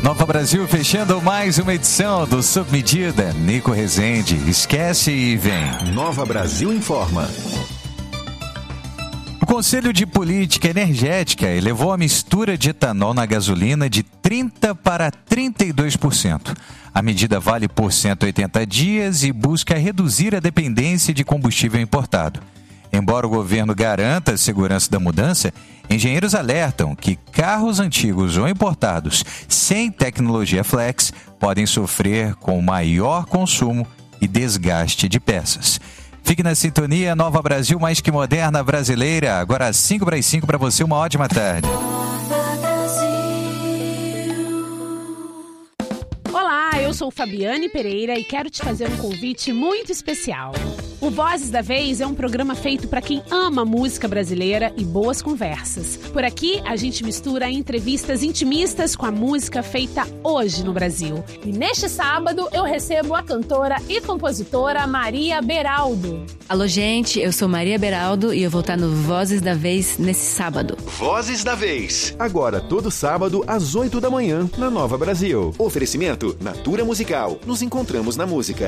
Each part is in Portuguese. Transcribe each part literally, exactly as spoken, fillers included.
Nova Brasil fechando mais uma edição do Sob Medida. Nico Rezende, esquece e vem. Nova Brasil informa. O Conselho de Política Energética elevou a mistura de etanol na gasolina de trinta por cento para trinta e dois por cento. A medida vale por cento e oitenta dias e busca reduzir a dependência de combustível importado. Embora o governo garanta a segurança da mudança, engenheiros alertam que carros antigos ou importados sem tecnologia flex podem sofrer com maior consumo e desgaste de peças. Fique na sintonia, Nova Brasil mais que moderna brasileira. Agora às cinco para as cinco para você, uma ótima tarde. Olá, eu sou Fabiane Pereira e quero te fazer um convite muito especial. O Vozes da Vez é um programa feito para quem ama música brasileira e boas conversas. Por aqui, a gente mistura entrevistas intimistas com a música feita hoje no Brasil. E neste sábado, eu recebo a cantora e compositora Maria Beraldo. Alô, gente, eu sou Maria Beraldo e eu vou estar no Vozes da Vez nesse sábado. Vozes da Vez. Agora, todo sábado, às oito da manhã, na Nova Brasil. Oferecimento Natura Musical. Nos encontramos na música.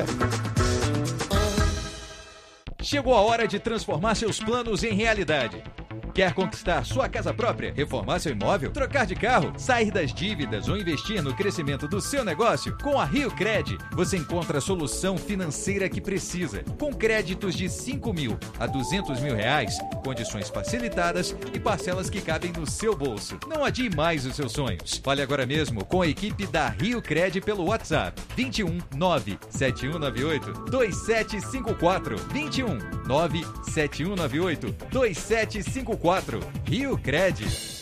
Chegou a hora de transformar seus planos em realidade. Quer conquistar sua casa própria, reformar seu imóvel, trocar de carro, sair das dívidas ou investir no crescimento do seu negócio? Com a Rio Cred, você encontra a solução financeira que precisa. Com créditos de cinco mil a duzentos mil reais, condições facilitadas e parcelas que cabem no seu bolso. Não adie mais os seus sonhos. Fale agora mesmo com a equipe da Rio Cred pelo WhatsApp vinte e um nove sete um nove oito dois sete cinco quatro vinte e um nove sete um nove oito dois sete cinco quatro. Rio Cred.